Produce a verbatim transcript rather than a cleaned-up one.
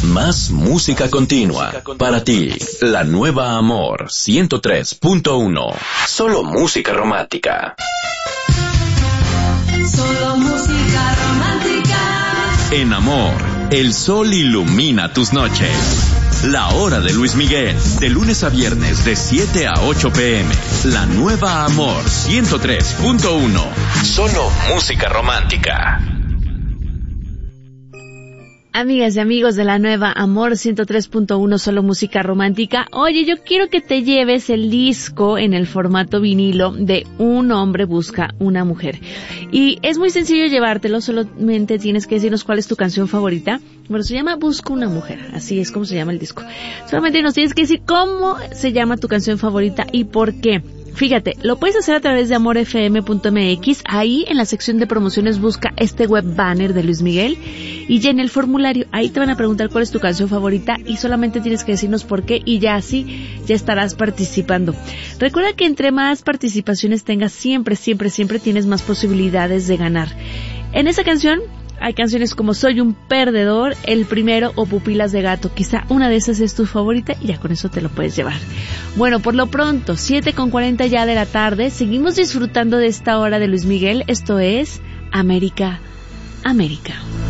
Más música continua para ti. La nueva Amor ciento tres punto uno. Solo música romántica. Solo música romántica. En Amor, el sol ilumina tus noches. La hora de Luis Miguel, de lunes a viernes de siete a ocho pm. La nueva Amor ciento tres punto uno. Solo música romántica. Amigas y amigos de la nueva Amor ciento tres punto uno, solo música romántica. Oye, yo quiero que te lleves el disco en el formato vinilo de Un hombre busca una mujer. Y es muy sencillo llevártelo, solamente tienes que decirnos cuál es tu canción favorita. Bueno, se llama Busco una mujer, así es como se llama el disco. Solamente nos tienes que decir cómo se llama tu canción favorita y por qué. Fíjate, lo puedes hacer a través de amor f m punto m x, ahí en la sección de promociones busca este web banner de Luis Miguel y ya en el formulario, ahí te van a preguntar cuál es tu canción favorita y solamente tienes que decirnos por qué y ya así ya estarás participando. Recuerda que entre más participaciones tengas, siempre, siempre, siempre tienes más posibilidades de ganar. En esa canción hay canciones como Soy un perdedor, El primero o Pupilas de gato. Quizá una de esas es tu favorita y ya con eso te lo puedes llevar. Bueno, por lo pronto, siete con cuarenta ya de la tarde, seguimos disfrutando de esta hora de Luis Miguel. Esto es América, América.